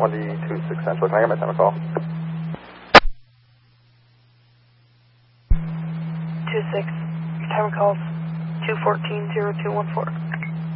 1D26 Central. Can I get my time of call? 26. Your time of call is 214-0214.